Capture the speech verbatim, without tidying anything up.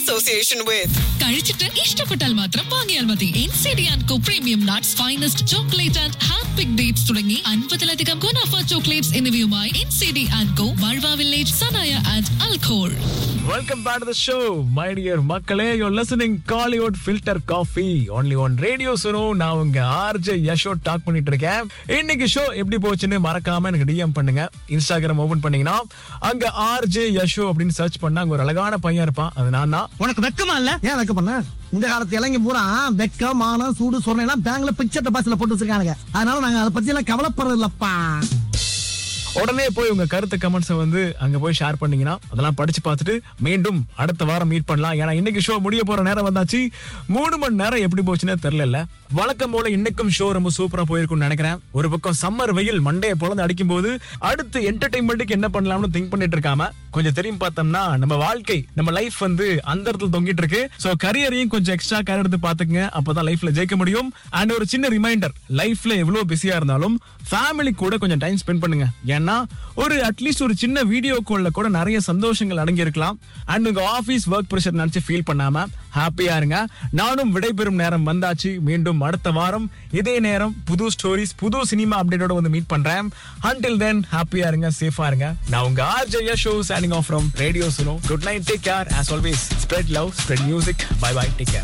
association with. കഴിച്ചിട്ട് ഇഷ്ടപ്പെട്ടാൽ മാത്രം വാങ്ങിയാൽ മതി. N C D and co premium nuts, finest chocolate and hand pick dates തുടങ്ങി അൻപതിലധികം ഗുണാഫ ചോക്ലേറ്റ്സ് എന്നിവയുമായി N C D and co, ബൾവ village, Sanaya and അൽഖോൾ. Welcome back to the show, my dear மக்களே. You're listening Collywood Filter Coffee only on Radio Suno. நான் உங்க RJ Yasho talk பண்ணிட்டு இருக்கேன். இன்னைக்கு show எப்படி போச்சுன்னு மறக்காம எனக்கு டிஎம் பண்ணுங்க. இன்ஸ்டாகிராம் ஓபன் பண்ணீங்கன்னா அங்க ஆர்ஜே யஷோ அப்படின்னு சர்ச் பண்ணா அங்க ஒரு அழகான பையன் இருப்பான். அது நான் தான். உனக்கு வெக்கமா இல்ல? ஏன் வெக்க பண்ண? இந்த காலத்து இளைஞ பூரா வெக்க, மானம், சூடு, சொரணை எல்லாம் பேங்க்ல பிக்சர் டெபாசிட்ல போட்டு வச்சிருக்கானுங்க. அதனால நாங்க அதை பத்தி எல்லாம் கவலைப்படுறது இல்லப்பா. உடனே போய் உங்க கருத்து கமெண்ட்ஸை வந்து அங்க போய் ஷேர் பண்ணீங்கன்னா அதெல்லாம் படிச்சு பார்த்துட்டு மீண்டும் அடுத்த வாரம் மீட் பண்ணலாம். ஏன்னா இன்னைக்கு ஷோ முடிய போற நேரம் வந்தாச்சு. மூணு மணி நேரம் எப்படி போச்சுன்னே தெரியல. வழக்கம் போல இன்னைக்கும் ஷோ ரொம்ப சூப்பரா போயிருக்கும்னு நினைக்கிறேன். ஒரு பக்கம் சம்மர் வெயில் மண்டையை பொழந்து அடிக்கும் போது அடுத்து என்டர்டைன்மெண்ட்டுக்கு என்ன பண்ணலாம்னு திங்க் பண்ணிட்டு இருக்காம கொஞ்சம் தெரியும் பார்த்தோம்னா நம்ம வாழ்க்கை, நம்ம லைஃப் வந்து அந்த இடத்துல தொங்கிட்டு இருக்கு. சோ கரியரையும் கொஞ்சம் எக்ஸ்ட்ரா கேர் எடுத்து பாத்துக்கங்க. அப்பதான் லைஃப்ல ஜெயிக்க முடியும். அண்ட் ஒரு சின்ன ரிமைண்டர், லைஃப்ல எவ்வளவு பிஸியா இருந்தாலும் ஃபேமிலி கூட கொஞ்சம் டைம் ஸ்பெண்ட் பண்ணுங்க. ஏன்னா ஒரு அட்லீஸ்ட் ஒரு சின்ன வீடியோ கால்ல கூட நிறைய சந்தோஷங்கள் அடங்கி இருக்கலாம். அண்ட் உங்க ஆபீஸ் ஒர்க் பிரஷர் நினைச்சு ஃபீல் பண்ணாம ஹாப்பியா இருங்க. நானும் விடைபெறும் நேரம் வந்தாச்சு. மீண்டும் அடுத்த வாரம் இதே நேரம் புது ஸ்டோரிஸ், புது சினிமா அப்டேட்டோட வந்து மீட் பண்றேன். Until then ஹாப்பியா இருங்க, சேஃபா இருங்க. நான் உங்க RJ Yasho signing off from Radio Suno. Good night, take care. As always, spread love, spread music. Bye bye, take care.